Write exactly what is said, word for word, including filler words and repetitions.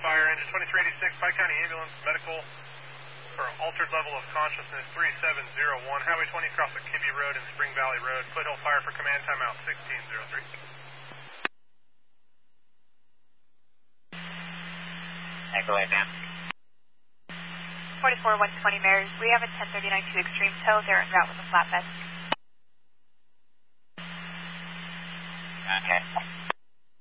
fire, engine twenty-three eighty-six, Pike County Ambulance, medical for altered level of consciousness, three seven zero one, Highway twenty across the Kibby Road and Spring Valley Road, Foothill Fire for command, timeout sixteen oh three. Echo A, ma'am. forty-four one twenty Mares, we have a ten thirty-nine two Extreme tow, they're en route with a flatbed. Okay.